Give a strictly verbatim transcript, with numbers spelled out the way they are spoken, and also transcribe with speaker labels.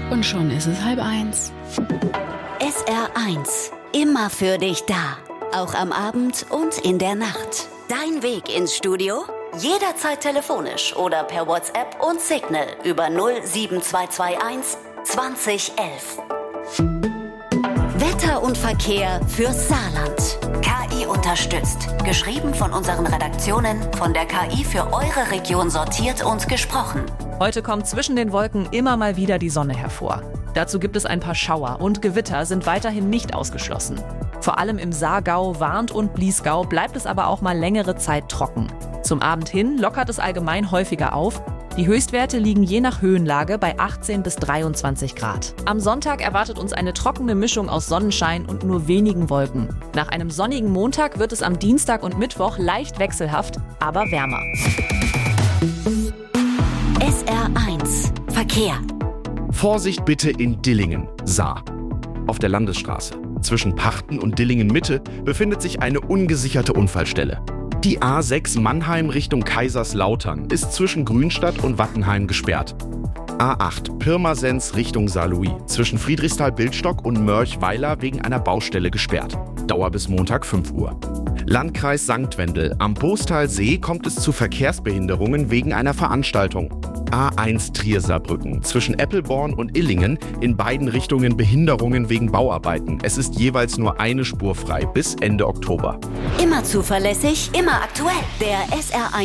Speaker 1: Und schon ist es halb eins.
Speaker 2: S R eins. Immer für dich da. Auch am Abend und in der Nacht. Dein Weg ins Studio? Jederzeit telefonisch oder per WhatsApp und Signal über null sieben zwei zwei eins zwanzig elf. Wetter und Verkehr fürs Saarland. K I unterstützt. Geschrieben von unseren Redaktionen, von der K I für eure Region sortiert und gesprochen.
Speaker 3: Heute kommt zwischen den Wolken immer mal wieder die Sonne hervor. Dazu gibt es ein paar Schauer und Gewitter sind weiterhin nicht ausgeschlossen. Vor allem im Saargau, Warnt und Bliesgau bleibt es aber auch mal längere Zeit trocken. Zum Abend hin lockert es allgemein häufiger auf. Die Höchstwerte liegen je nach Höhenlage bei achtzehn bis dreiundzwanzig Grad. Am Sonntag erwartet uns eine trockene Mischung aus Sonnenschein und nur wenigen Wolken. Nach einem sonnigen Montag wird es am Dienstag und Mittwoch leicht wechselhaft, aber wärmer.
Speaker 2: S R eins. Verkehr.
Speaker 4: Vorsicht bitte in Dillingen, Saar. Auf der Landesstraße zwischen Pachten und Dillingen-Mitte befindet sich eine ungesicherte Unfallstelle. Die A sechs Mannheim Richtung Kaiserslautern ist zwischen Grünstadt und Wattenheim gesperrt. A acht Pirmasens Richtung Saarlouis zwischen Friedrichsthal-Bildstock und Mörch-Weiler wegen einer Baustelle gesperrt. Dauer bis Montag fünf Uhr. Landkreis Sankt Wendel. Am Bostalsee kommt es zu Verkehrsbehinderungen wegen einer Veranstaltung. A eins Trier-Saarbrücken zwischen Eppelborn und Illingen in beiden Richtungen Behinderungen wegen Bauarbeiten. Es ist jeweils nur eine Spur frei bis Ende Oktober.
Speaker 2: Immer zuverlässig, immer aktuell. Der S R eins